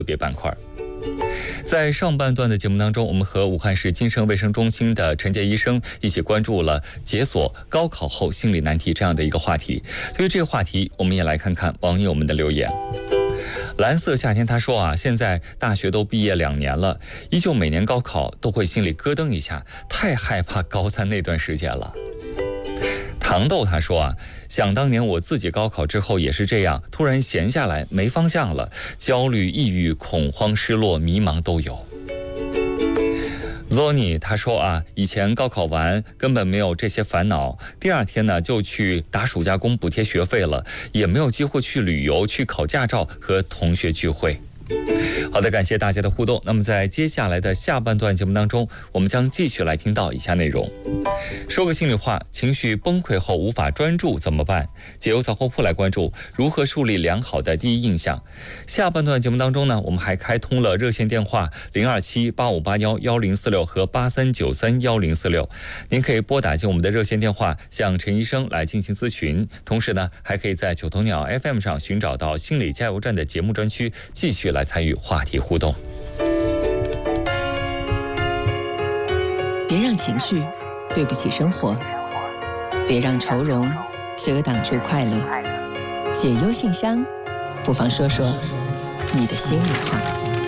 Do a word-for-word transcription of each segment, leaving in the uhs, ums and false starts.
别板块。在上半段的节目当中，我们和武汉市金生卫生中心的陈杰医生一起关注了解锁高考后心理难题这样的一个话题。对于这个话题，我们也来看看网友们的留言。蓝色夏天他说啊，现在大学都毕业两年了，依旧每年高考都会心里咯噔一下，太害怕高三那段时间了。糖豆他说啊，想当年我自己高考之后也是这样，突然闲下来没方向了，焦虑、抑郁、恐慌、失落、迷茫都有。Zoni 他说啊，以前高考完根本没有这些烦恼，第二天呢就去打暑假工补贴学费了，也没有机会去旅游、去考驾照和同学聚会。好的，感谢大家的互动。那么在接下来的下半段节目当中，我们将继续来听到以下内容。说个心里话，情绪崩溃后无法专注怎么办？解忧杂货铺来关注如何树立良好的第一印象。下半段节目当中呢，我们还开通了热线电话零二七八五八幺幺零四六和八三九三幺零四六，您可以拨打进我们的热线电话向陈医生来进行咨询。同时呢，还可以在九头鸟 F M 上寻找到心理加油站的节目专区，继续来参与话题互动。 别让情绪对不起生活，别让愁容遮挡住快乐。解忧信箱，不妨说说你的心里话。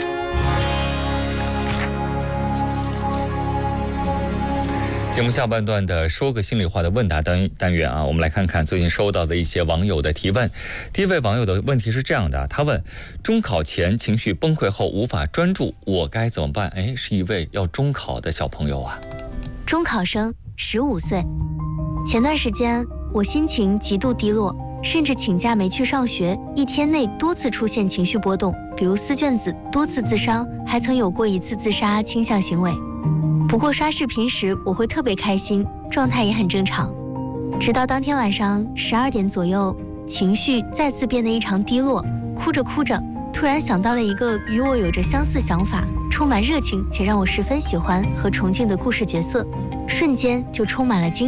节目下半段的说个心里话的问答单单元啊，我们来看看最近收到的一些网友的提问。第一位网友的问题是这样的，他问：中考前情绪崩溃后无法专注，我该怎么办？哎，是一位要中考的小朋友啊。 中考生，十五岁。前段时间我心情极度低落，甚至请假没去上学，一天内多次出现情绪波动，比如撕卷子、多次自伤，还曾有过一次自杀倾向行为。不过刷视频时我会特别开心，状态也很正常。直到当天晚上十二点左右，情绪再次变得异常低落，哭着哭着，突然想到了一个与我有着相似想法、充满热情且让我十分喜欢和崇敬的故事角色，瞬间就充满了精